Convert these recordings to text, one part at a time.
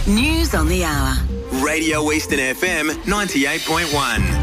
News on the hour. Radio Eastern FM 98.1.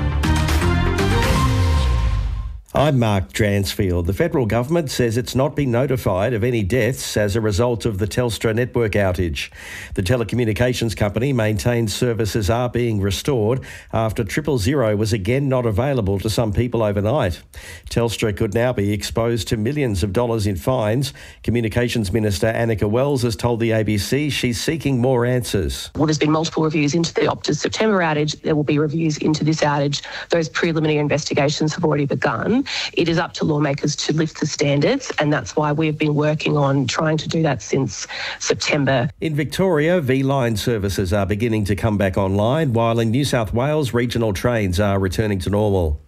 I'm Mark Dransfield. The federal government says it's not been notified of any deaths as a result of the Telstra network outage. The telecommunications company maintains services are being restored after 000 was again not available to some people overnight. Telstra could now be exposed to millions of dollars in fines. Communications Minister Annika Wells has told the ABC she's seeking more answers. Well, there's been multiple reviews into the Optus September outage. There will be reviews into this outage. Those preliminary investigations have already begun. It is up to lawmakers to lift the standards, and that's why we've been working on trying to do that since September. In Victoria, V-Line services are beginning to come back online, while in New South Wales, regional trains are returning to normal.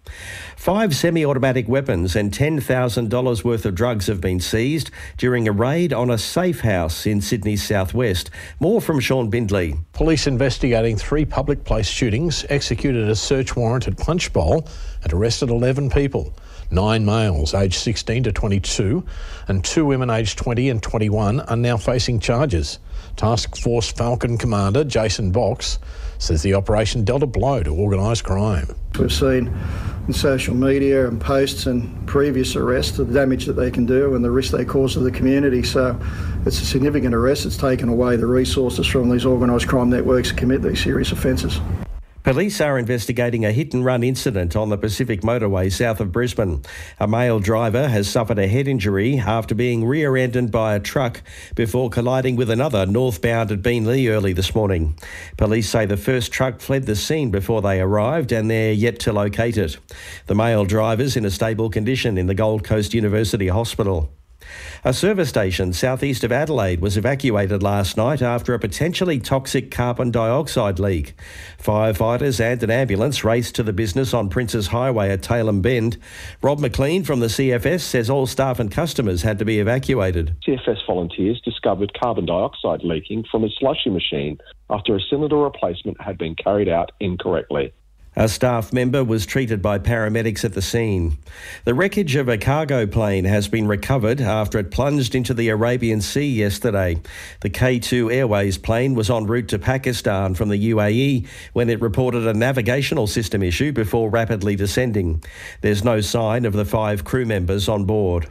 5 semi-automatic weapons and $10,000 worth of drugs have been seized during a raid on a safe house in Sydney's southwest. More from Sean Bindley. Police investigating 3 public place shootings executed a search warrant at Punchbowl and arrested 11 people. 9 males aged 16 to 22 and 2 women aged 20 and 21 are now facing charges. Task Force Falcon Commander Jason Box says the operation dealt a blow to organised crime. We've seen in social media and posts and previous arrests the damage that they can do and the risk they cause to the community. So it's a significant arrest. It's taken away the resources from these organised crime networks to commit these serious offences. Police are investigating a hit-and-run incident on the Pacific Motorway south of Brisbane. A male driver has suffered a head injury after being rear-ended by a truck before colliding with another northbound at Beenleigh early this morning. Police say the first truck fled the scene before they arrived and they're yet to locate it. The male driver's in a stable condition in the Gold Coast University Hospital. A service station southeast of Adelaide was evacuated last night after a potentially toxic carbon dioxide leak. Firefighters and an ambulance raced to the business on Princes Highway at Tailem Bend. Rob McLean from the CFS says all staff and customers had to be evacuated. CFS volunteers discovered carbon dioxide leaking from a slushy machine after a cylinder replacement had been carried out incorrectly. A staff member was treated by paramedics at the scene. The wreckage of a cargo plane has been recovered after it plunged into the Arabian Sea yesterday. The K2 Airways plane was en route to Pakistan from the UAE when it reported a navigational system issue before rapidly descending. There's no sign of the 5 crew members on board.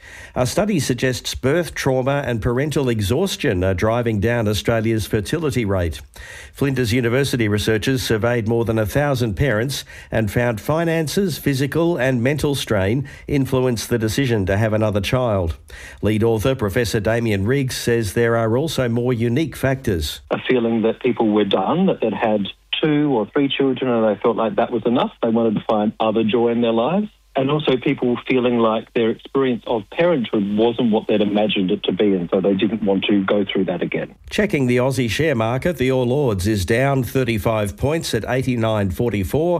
A study suggests birth trauma and parental exhaustion are driving down Australia's fertility rate. Flinders University researchers surveyed more than 1,000 parents and found finances, physical and mental strain influence the decision to have another child. Lead author Professor Damien Riggs says there are also more unique factors. A feeling that people were done, that they'd had 2 or 3 children and they felt like that was enough. They wanted to find other joy in their lives. And also people feeling like their experience of parenthood wasn't what they'd imagined it to be, and so they didn't want to go through that again. Checking the Aussie share market, the All Ords is down 35 points at 89.44.